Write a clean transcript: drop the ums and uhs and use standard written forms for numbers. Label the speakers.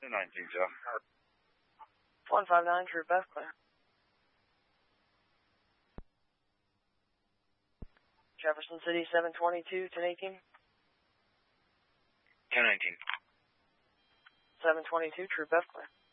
Speaker 1: 219, Joe.
Speaker 2: 159, Troop F, clear. Jefferson City, 722, 1018.
Speaker 1: 1019.
Speaker 2: 722, Troop F, clear.